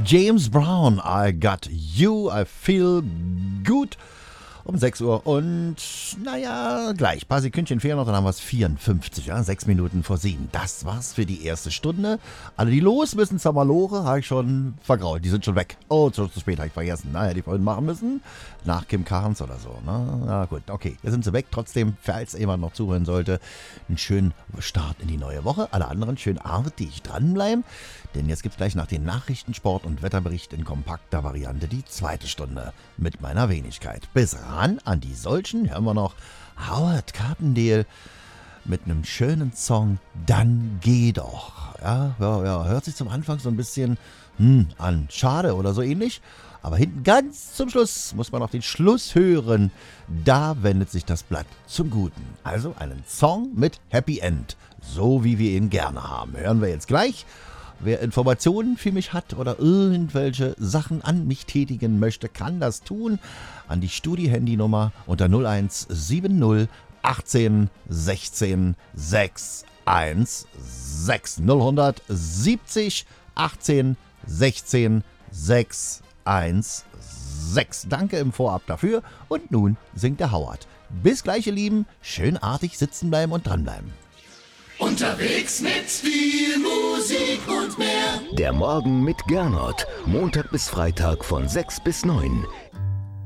James Brown, I got you, I feel good. Um 6 Uhr und naja, gleich, ein paar Sekündchen fehlen noch, dann haben wir es 54, ja, 6 Minuten vor 7. Das war's für die erste Stunde. Alle, die los müssen, Zamalore, habe ich schon vergrault, die sind schon weg. Oh, zu spät, habe ich vergessen. Na, hätte ich vorhin machen müssen, nach Kim Carnes oder so. Na gut, okay, jetzt sind sie weg. Trotzdem, falls jemand noch zuhören sollte, einen schönen Start in die neue Woche. Alle anderen schön artig dranbleiben, denn jetzt gibt's gleich nach den Nachrichten, Sport und Wetterbericht in kompakter Variante die zweite Stunde mit meiner Wenigkeit. Bis ran an die Solchen hören wir noch Howard Carpendale mit einem schönen Song Dann geh doch. Ja, hört sich zum Anfang so ein bisschen an. Schade oder so ähnlich. Aber hinten ganz zum Schluss muss man auf den Schluss hören. Da wendet sich das Blatt zum Guten. Also einen Song mit Happy End. So wie wir ihn gerne haben. Hören wir jetzt gleich. Wer Informationen für mich hat oder irgendwelche Sachen an mich tätigen möchte, kann das tun. An die Studi-Handynummer unter 0170 18 16 616. 070 18 16 616. Danke im Vorab dafür. Und nun singt der Howard. Bis gleich, ihr Lieben. Schön artig sitzen bleiben und dranbleiben. Unterwegs mit viel Musik und mehr. Der Morgen mit Gernot. Montag bis Freitag von 6 bis 9.